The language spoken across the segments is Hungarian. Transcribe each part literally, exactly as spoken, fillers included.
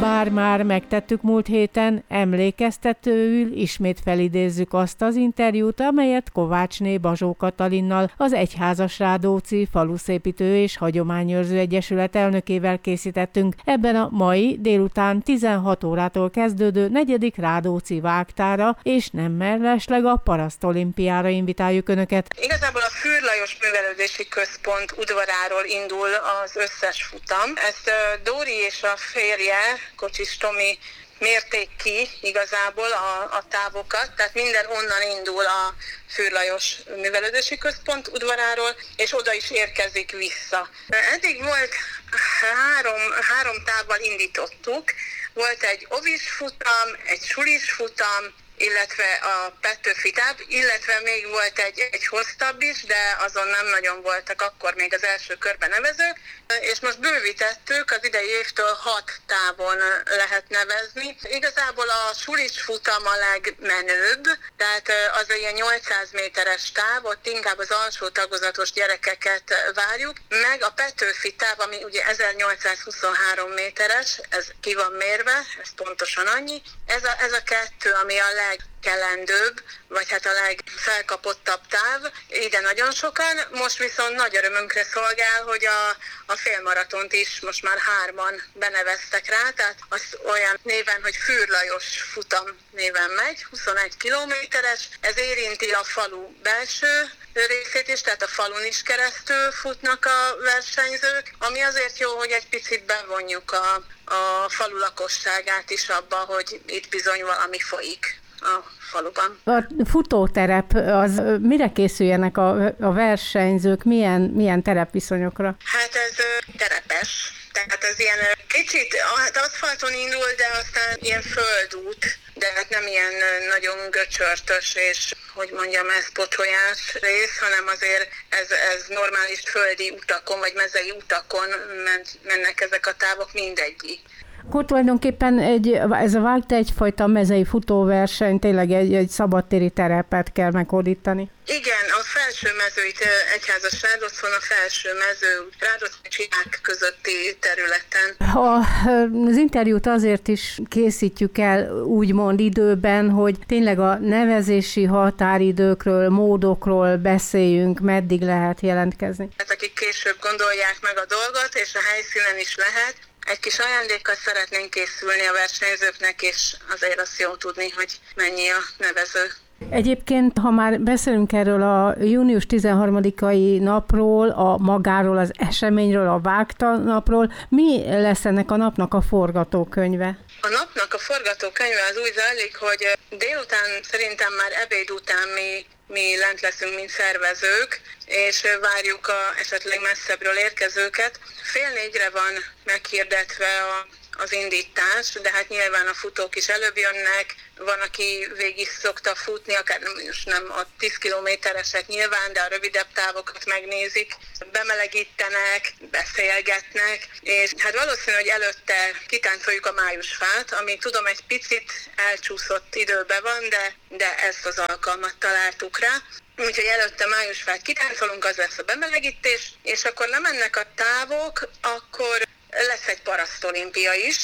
Bár már megtettük múlt héten, emlékeztetőül ismét felidézzük azt az interjút, amelyet Kovácsné Bazsó Katalinnal, az Egyházas Rádóczi Faluszépítő és Hagyományőrző Egyesület elnökével készítettünk ebben a mai délután tizenhat órától kezdődő negyedik Rádóczi vágtára, és nem mellesleg a parasztolimpiára invitáljuk Önöket. Igazából a Fürr Lajos Művelődési Központ udvaráról indul az összes futam. Ezt Dóri és a férje, Kocsis Tomi mérték ki igazából a, a távokat, tehát minden onnan indul a Fürr Lajos Művelődési Központ udvaráról, és oda is érkezik vissza. Eddig volt három, három távval indítottuk, volt egy ovis futam, egy sulis futam, illetve a Petőfi táv, illetve még volt egy, egy hosszabb is, de azon nem nagyon voltak akkor még az első körben nevezők, és most bővítettük, az idei évtől hat távon lehet nevezni. Igazából a sulis futam a legmenőbb, tehát az ilyen nyolcszáz méteres táv, ott inkább az alsó tagozatos gyerekeket várjuk, meg a Petőfi táv, ami ugye ezernyolcszázhuszonhárom méteres, ez ki van mérve, ez pontosan annyi. Ez a, ez a kettő, ami a legkelendőbb, vagy hát a legfelkapottabb táv, ide nagyon sokan, most viszont nagy örömünkre szolgál, hogy a, a félmaratont is most már hárman beneveztek rá, tehát az olyan néven, hogy Fürr Lajos futam néven megy, huszonegy kilométeres, ez érinti a falu belső részét is, tehát a falun is keresztül futnak a versenyzők, ami azért jó, hogy egy picit bevonjuk a, a falu lakosságát is abba, hogy itt bizony valami folyik a faluban. A futóterep, az mire készüljenek a, a versenyzők, milyen, milyen terepviszonyokra? Hát ez terepes, tehát ez ilyen kicsit, hát aszfalton indul, de aztán ilyen földút, de hát nem ilyen nagyon göcsörtös és, hogy mondjam, ez pocsolyás rész, hanem azért ez, ez normális földi utakon, vagy mezei utakon mennek ezek a távok mindegyik. Akkor tulajdonképpen egy, ez a vágta egyfajta mezei futóverseny, tényleg egy, egy szabadtéri terepet kell meghódítani. Igen, a felső mező, itt Egyházas Rádocon, a felső mező Rádocz és Ják közötti területen. A, az interjút azért is készítjük el úgymond időben, hogy tényleg a nevezési határidőkről, módokról beszéljünk, meddig lehet jelentkezni. Hát akik később gondolják meg a dolgot, és a helyszínen is lehet, egy kis ajándékkal szeretnénk készülni a versenyzőknek, és azért azt jó tudni, hogy mennyi a nevező. Egyébként, ha már beszélünk erről a június tizenharmadikai napról, a magáról, az eseményről, a vágta napról, mi lesz ennek a napnak a forgatókönyve? A napnak a forgatókönyve az úgy zajlik, hogy délután, szerintem már ebéd után mi mi lent leszünk, mint szervezők, és várjuk a esetleg messzebbről érkezőket. Fél négyre van meghirdetve a, az indítás, de hát nyilván a futók is előbb jönnek, van, aki végig szokta futni, akár most nem a tíz kilométeresek nyilván, de a rövidebb távokat megnézik, bemelegítenek, beszélgetnek, és hát valószínű, hogy előtte kitáncoljuk a májusfát, ami tudom egy picit elcsúszott időben van, de, de ezt az alkalmat találtuk rá. Úgyhogy előtte májusfát kitáncolunk, az lesz a bemelegítés, és akkor lemennek a távok, akkor lesz egy parasztolimpia is,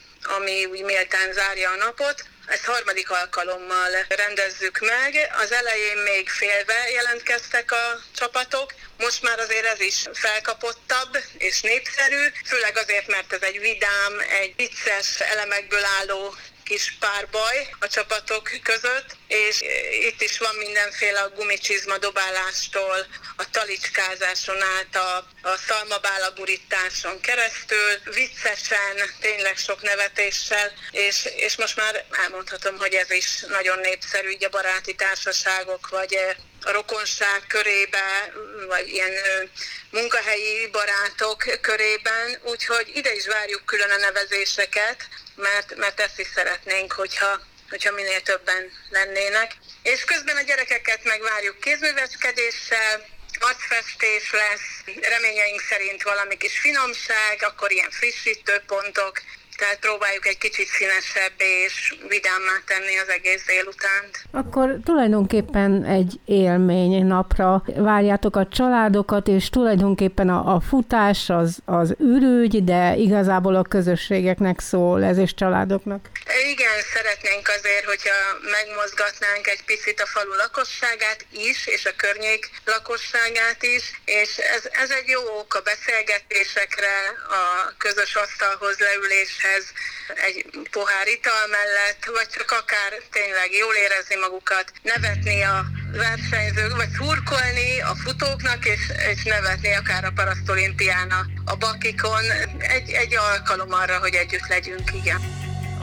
ami úgy méltán zárja a napot. Ezt harmadik alkalommal rendezzük meg. Az elején még félve jelentkeztek a csapatok, most már azért ez is felkapottabb és népszerű, főleg azért, mert ez egy vidám, egy vicces elemekből álló kis párbaj a csapatok között, és itt is van mindenféle a gumicsizma dobálástól, a talicskázáson át, a, a szalmabálagurításon keresztül, viccesen, tényleg sok nevetéssel, és, és most már elmondhatom, hogy ez is nagyon népszerű, így a baráti társaságok, vagy a rokonság körébe, vagy ilyen munkahelyi barátok körében, úgyhogy ide is várjuk külön a nevezéseket, mert, mert ezt is szeretnénk, hogyha, hogyha minél többen lennének. És közben a gyerekeket megvárjuk kézműveskedéssel, arcfestés lesz, reményeink szerint valami kis finomság, akkor ilyen frissítőpontok, tehát próbáljuk egy kicsit színesebbé és vidámmá tenni az egész délutánt. Akkor tulajdonképpen egy élmény napra várjátok a családokat, és tulajdonképpen a, a futás az, az ürügy, de igazából a közösségeknek szól ez, és családoknak. Igen, szeretnénk azért, hogyha megmozgatnánk egy picit a falu lakosságát is, és a környék lakosságát is, és ez, ez egy jó ok a beszélgetésekre, a közös asztalhoz leüléshez, egy pohár ital mellett, vagy csak akár tényleg jól érezni magukat, nevetni a versenyzők, vagy szurkolni a futóknak, és, és nevetni akár a parasztolimpián a, a bakikon. Egy, egy alkalom arra, hogy együtt legyünk, igen.